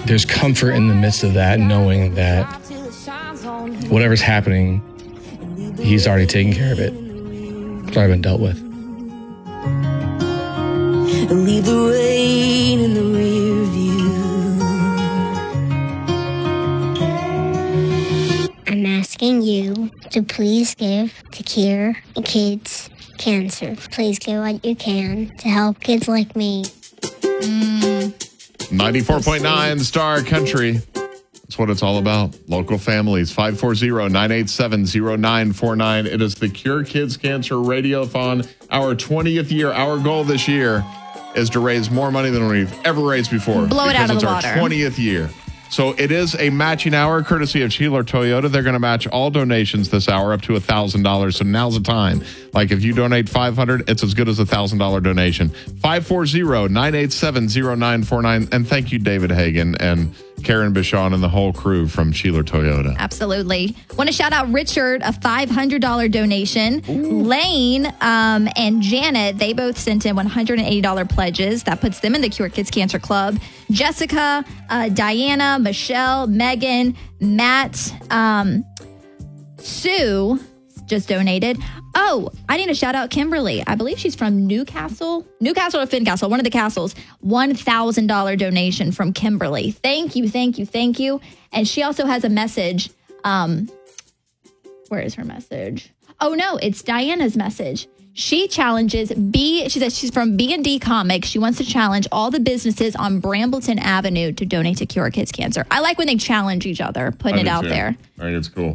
there's comfort in the midst of that, knowing that whatever's happening, he's already taken care of it. It's already been dealt with. Leave the rain in the rear view. I'm asking you to please give to Cure Kids Cancer. Please give what you can to help kids like me. 94.9 Star Country. That's what it's all about. Local families. 540-987-0949. It is the Cure Kids Cancer Radiothon. Our 20th year. Our goal this year is to raise more money than we've ever raised before. Blow it out of the water. It's our 20th year. So it is a matching hour courtesy of Sheeler Toyota. They're going to match all donations this hour up to $1,000. So now's the time. Like if you donate $500, it's as good as a $1,000 donation. 540-987-0949. And thank you, David Hagan and Karen Bichon and the whole crew from Sheeler Toyota. Absolutely. Want to shout out Richard, a $500 donation. Ooh. Lane and Janet, they both sent in $180 pledges. That puts them in the Cure Kids Cancer Club. Jessica, Diana, Michelle, Megan, Matt, Sue just donated. Oh, I need to shout out Kimberly. I believe she's from Newcastle or Fincastle, one of the castles. $1,000 donation from Kimberly. Thank you. And she also has a message. Where is her message? Oh, no, it's Diana's message. She challenges she says she's from B&D Comics. She wants to challenge all the businesses on Brambleton Avenue to donate to Cure Kids Cancer. I like when they challenge each other, putting it out there. I think it's cool.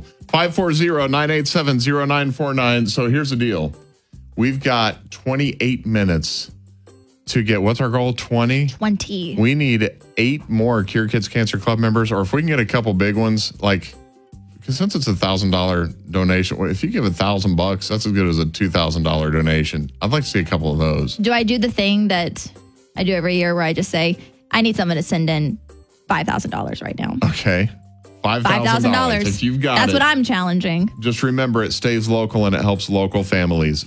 540-987-0949. So here's the deal. We've got 28 minutes to get, what's our goal? 20? 20. We need 8 more Cure Kids Cancer Club members, or if we can get a couple big ones, like, because since it's $1,000 donation, if you give $1,000, that's as good as a $2,000 donation. I'd like to see a couple of those. Do I do the thing that I do every year where I just say, I need someone to send in $5,000 right now? Okay. $5,000. If you've got That's what I'm challenging. Just remember, it stays local and it helps local families.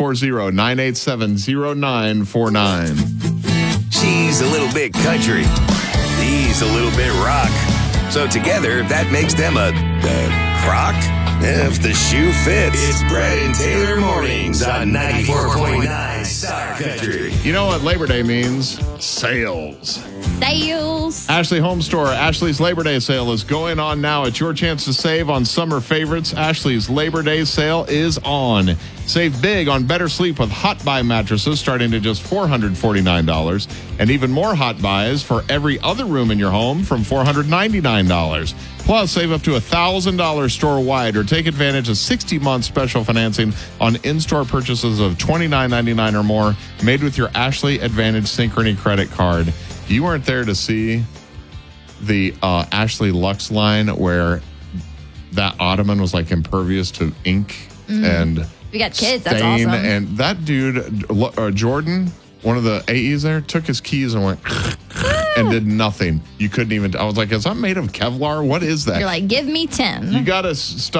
540-987-0949. She's a little bit country. He's a little bit rock. So together, that makes them a crock. If the shoe fits. It's Brad and Taylor Mornings on 94.9 Star Country. You know what Labor Day means? Sales. Ashley Home Store. Ashley's Labor Day sale is going on now. It's your chance to save on summer favorites. Ashley's Labor Day sale is on. Save big on Better Sleep with Hot Buy mattresses starting at just $449. And even more Hot Buys for every other room in your home from $499. Plus, save up to $1,000 store-wide or take advantage of 60-month special financing on in-store purchases of $29.99 or more made with your Ashley Advantage Synchrony credit card. You weren't there to see the Ashley Luxe line where that ottoman was like impervious to ink and we got kids. stain. That's awesome. And that dude, Jordan, one of the AEs there, took his keys and went and did nothing. You couldn't even. I was like, is that made of Kevlar? What is that? You're like, give me 10. You got to stop.